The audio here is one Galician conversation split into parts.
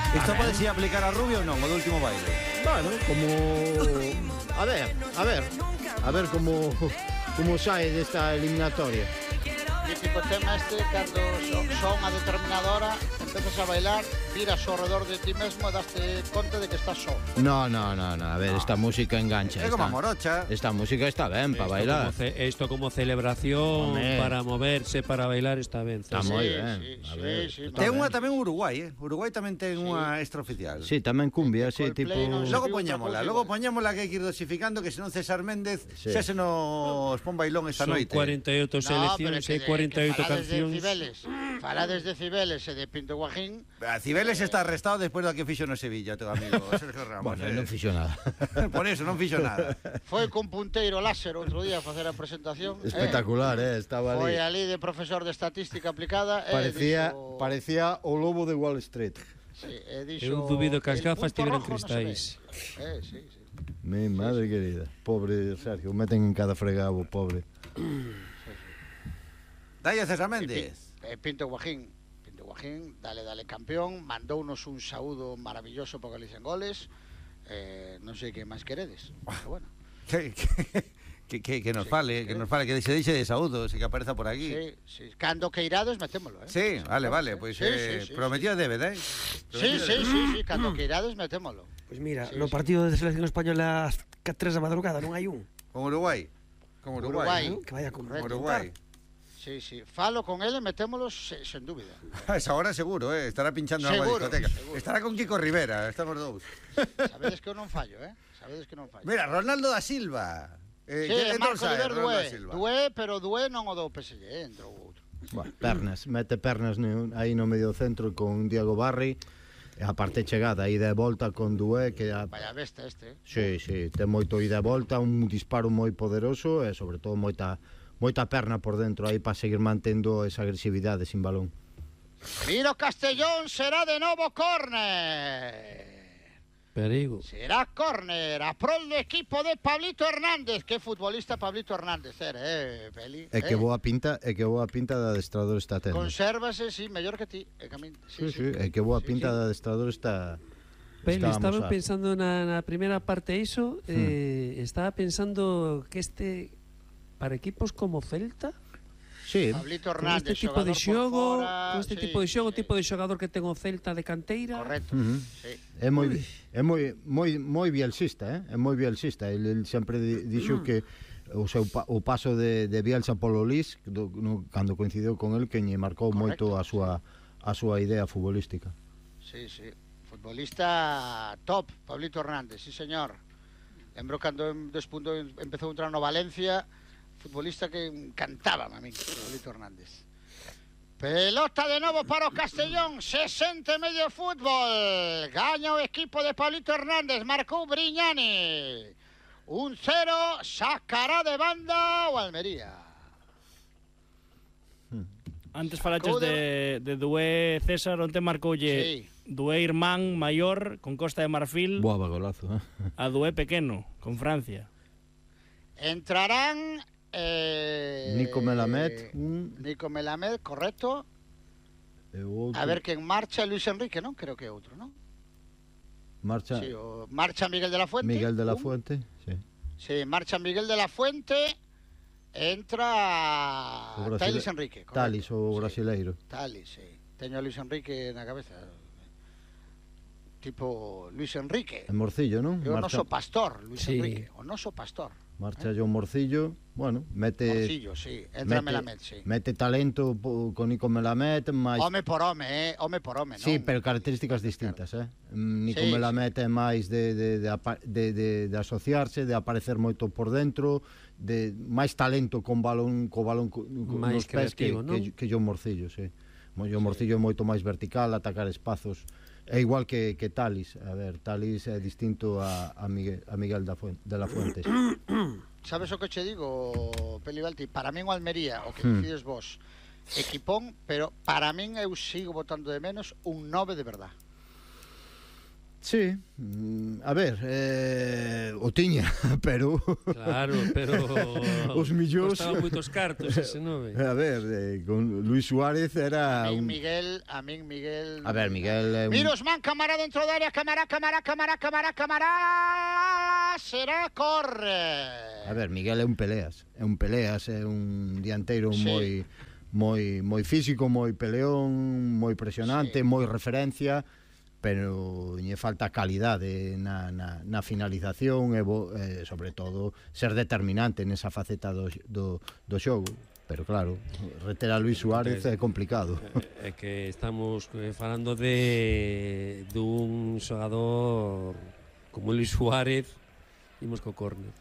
Isto pode se aplicar a Rubio ou non, o do último baile? Bueno, como... A ver como sae desta eliminatoria. Típico tema este, cando son a determinada hora, empezas a bailar, miras ao redor de ti mesmo e daste conta de que estás só. No, a ver, esta música engancha. É como a morocha. Esta música está ben para bailar. Esto como celebración, para moverse, para bailar, está ben. Está moi ben. Ten unha tamén Uruguai, Uruguai tamén ten unha extraoficial. Sí, tamén cumbia, sí, tipo... Logo poñémola que hai que ir dosificando, que senón César Méndez xa se nos pon bailón esta noite. Son 48 seleccións e 48 cancións. Falades de Cibeles e de Pinto Guajín. Cibeles está arrestado despois do que fixo no Sevilla, teu amigo Sergio Ramos. Bueno, non fixo nada. Por eso, non fixo nada. Foi con punteiro láser outro día a facer a presentación. Espectacular, estaba ali. Foi ali de profesor de estatística aplicada. Parecía o lobo de Wall Street. Sí, dixo, eu dubido que as gafas tiveran cristais. Sí. Mi madre querida. Pobre Sergio, meten en cada fregado, pobre. Dalle César Méndez. Pinto Guajín, dale campeón, mandounos un saúdo maravilloso porque le dicen goles. Non sei que máis queredes, pero bueno. Que nos fale, que se dixe de saúdos e que apareza por aquí. Sí. Cando queirades metémolo, Sí, vale, pois prometido débeda, Sí, cando queirades metémolo. Pois mira, no partido de selección española ás 3 da madrugada non hai un. Con Uruguai. Que vaya con Uruguai. Sí, falo con ele, metémolos sen dúbida. A esa hora seguro, estará pinchando na discoteca. Estará con Kiko Rivera, estamos dous. Sabedes que eu non fallo, Mira, Ronaldo da Silva. Marco Oliver Dué, pero Dué non o do PSG, entrou outro. Mete pernas aí no medio centro con Diego Barri. E a parte chegada, ida e volta con Dué que vaya besta este. Sí, ten moito ida e volta, un disparo moi poderoso e sobre todo moita perna por dentro aí para seguir mantendo esa agresividade sin balón. Miro Castellón, será de novo córner. Perigo. Será córner a prol do equipo de Pablito Hernández. Que futbolista Pablito Hernández Peli. É que boa pinta da adestrador está tendo. Consérvase, mellor que ti. Sí, é que boa pinta da adestrador está. Peli, estaba pensando na primeira parte iso, estaba pensando que para equipos como Celta, sí, Pablito Hernández, con este tipo de xogo, tipo de xogador que ten o Celta de canteira. Correcto. Sí. É moi bielsista, é moi bielsista. El sempre dixo que o paso de Bielsa polo Lis, cando coincidiu con el, que lle marcou moito a súa idea futbolística. Sí. Futbolista top, Pablito Hernández, sí señor. Lembro cando despunto empezou a entrar no Valencia, futbolista que encantaba a min, Pablito Hernández. Pelota de novo para o Castellón, 60 medio fútbol. Gaña o equipo de Pablito Hernández, marcou Briñani. 1-0, sacará de banda o Almería. Antes falaches de Dué César, onte marcoulle Dué irmán maior con Costa de Marfil. Boa golazo, a Dué pequeno con Francia. Entrarán Nico Melamed, correcto. A ver quen marcha, Luis Enrique, non? Creo que é outro, non? Marcha Miguel de la Fuente. Sí, marcha Miguel de la Fuente. Entra Talis Enrique. Talis, o brasileiro. Talis, sí. Teño a Luis Enrique na cabeza. Tipo Luis Enrique. En Morcillo, non? O noso pastor, Luis Enrique. O noso pastor. Marcha yo Morcillo, bueno, mete... Morcillo, sí, entra Melamed, sí. Mete talento con Nico Melamed, máis... Home por home, non? Sí, pero características distintas, Nico Melamed é máis de asociarse, de aparecer moito por dentro, de máis talento co balón nos pés que yo Morcillo, sí. Yo Morcillo é moito máis vertical, atacar espazos. É igual que Talis. A ver, Talis é distinto a Miguel de la Fuente. Sabes o que che digo, Pelibalti? Para min o Almería, o que decides vos, equipón, pero para min eu sigo botando de menos un 9 de verdad. Sí, a ver, o tiña, pero... Claro, pero... os millóns... Costaban moitos cartos ese 9. A ver, con Luis Suárez era... A min Miguel... A ver, Miguel... Mira Osman, cámara dentro da área, cámara, será corre. A ver, Miguel é un peleas, é un dianteiro moi físico, moi peleón, moi presionante, moi referencia, pero lle falta calidade na finalización e sobre todo ser determinante nesa faceta do xogo. Pero claro, reter a Luis Suárez é complicado. É que estamos falando dun xogador como Luis Suárez, imos co córner.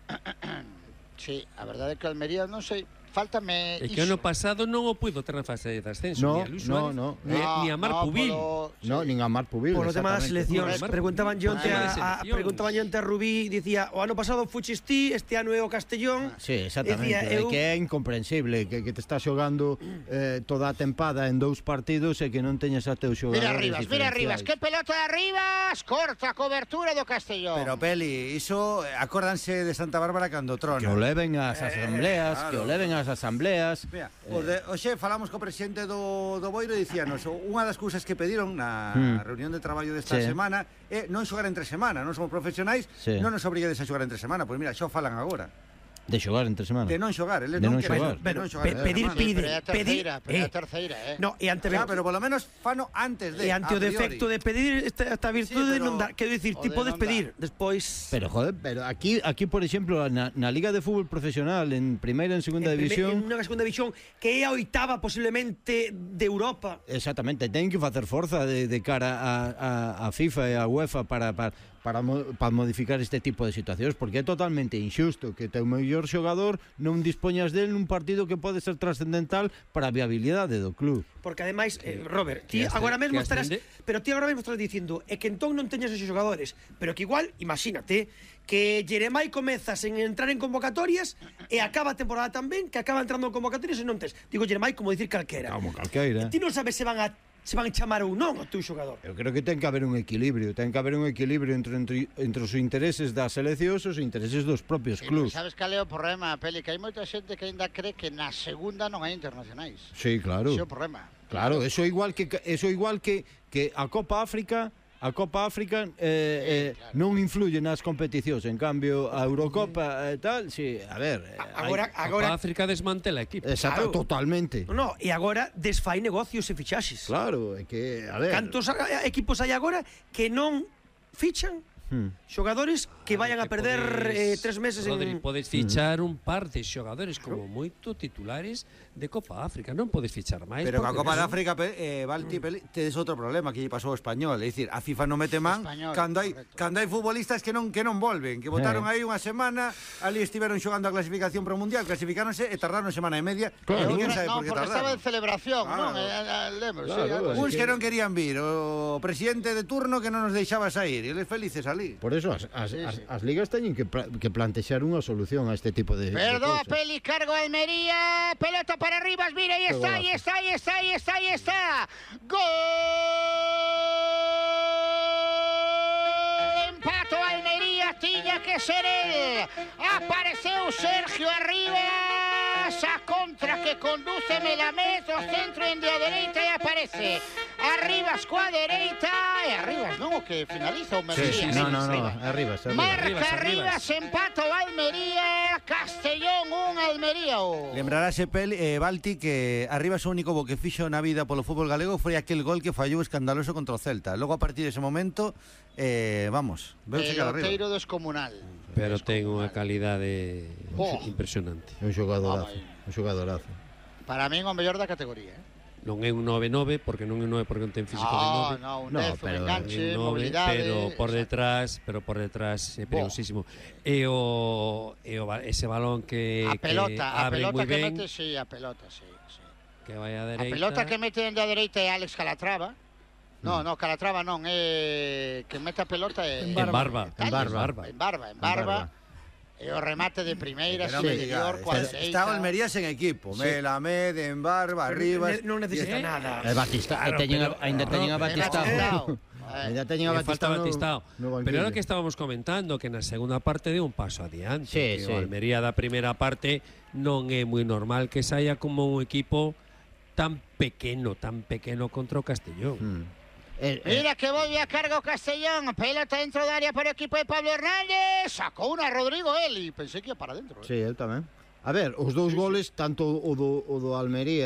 Sí, a verdade é que Almería, non sei, faltame É que ano pasado non o puido ter na fase de ascenso, ni a Luis Suárez, ni a Marc Pubil. Nin a Marc Pubil. Por o tema das seleccións, preguntaban onte a Rubí, dicía, o ano pasado fuches ti, este ano é o Castellón. Sí, exactamente, que é incomprensible que te estás xogando toda a tempada en 2 partidos e que non teñas a teu xogadores. Mira Rivas, que pelota de Rivas, corta a cobertura do Castellón. Pero Peli, iso, acórdanse de Santa Bárbara cando trona. Que o leven ás asambleas, claro. Que o leven ás asambleas. Mira, hoxe falamos co presidente do Boiro e dicíanos, unha das cousas que pediron na reunión de traballo desta semana é non xogar entre semana, non somos profesionais, non nos obriguedes a xogar entre semana, pois mira, xo falan agora. De xogar entre semana. De non xogar, eles non xogar. Pedir pide. Pero é a terceira, No, e ante pero polo menos fano antes de. E ante o defecto de pedir esta virtude non dá, quero dicir, ti podes pedir, despois. Pero joder, pero aquí por exemplo na Liga de Fútbol Profesional en primeira e en segunda división, en unha segunda división que é a 8ª posiblemente de Europa. Exactamente, ten que facer forza de cara a FIFA e a UEFA para modificar este tipo de situacións, porque é totalmente injusto que teu mellor xogador non dispoñas del nun partido que pode ser trascendental para a viabilidade do club. Porque ademais, Robert, ti agora mesmo estarás, pero ti agora mesmo estás dicindo é que entón non teñas esos xogadores, pero que igual, imagínate, que Jeremai comezas en entrar en convocatorias e acaba a temporada tamén, que acaba entrando en convocatorias e non tes. Digo Jeremai como dicir calquera. Como calqueira. Ti non sabes se van chamar ou non o teu xogador. Eu creo que ten que haber un equilibrio, entre os intereses das seleccións e os intereses dos propios clubs. Sabes cal é o problema, Peli, que hai moita xente que ainda cree que na segunda non hai internacionais. Sí, claro. Ese é o problema. Claro, eso igual que a Copa África. A Copa África non influye nas competicións, en cambio a Eurocopa e tal, si, a ver, agora Copa África desmantela equipo. Exacto, claro. Totalmente. No, e agora desfai negocios e fichaxes. Claro, é que, a ver, cantos equipos hai agora que non fichan xogadores que vayan a perder 3 meses en... Podes fichar un par de xogadores como moito titulares de Copa África, non podes fichar máis. Pero a Copa de África, Valti, tedes outro problema que lle pasou ao Español, é dicir, a FIFA non mete man cando hai futbolistas que non volven, que botaron aí unha semana, ali estiveron xogando a clasificación pro Mundial, clasificáronse e tardaron semana e media, claro. Ninguén sabe por que porque tardaron. estaba en celebración, non? Uns que non querían vir, o presidente de turno que non nos deixaba sair, e eles felices ali. Por eso as ligas teñen que plantexar unha solución a este tipo de Perdón, Peli, cargo Almería, pelota para Rivas, mira, aí está. Gol! Empato Almería, tiña que ser el. Apareceu Sergio Arribas, a contra que conduce Melamés, o centro en a dereita e aparece Arribas coa dereita e Arribas non o que finaliza o Almería. No, Arribas. Marca Arribas, empato Almería, Castellón 1, Almería 1. Lembrarase Balti que Arribas o único bo que fixo na vida polo fútbol galego foi aquel gol que fallou escandaloso contra o Celta. Logo a partir dese momento, vamos, veuse cada arriba. Peloteiro descomunal. Pero ten unha calidade impresionante. É un xogadorazo. Para min o mellor da categoría, Non é un 9-9 porque non é un 9 porque non ten físico de 9. Un enganche, mobilidade. Pero por detrás é perigosísimo. E ese balón que abre moi ben. A pelota, sí. Que vai a dereita. A pelota que mete dende a dereita é Alex Calatrava. No, Calatrava non, que mete a pelota é en Barba. E o remate de primeira está Almería sen equipo, Melamed, en Barba, Arribas, non necesita nada. Batista, ainda teñen a Batista. Ainda teña Batistao. Pero era o que estábamos comentando, que na segunda parte deu un paso adiante. O Almería da primeira parte non é moi normal que saia como un equipo tan pequeno contra o Castellón. Mira que volve a cargo Castellón, pelota dentro da área para o equipo de Pablo Hernández, sacou unha Rodrigo Eli, pensei que ia para dentro. Sí, eu tamén. A ver, os dous goles, tanto o do Almería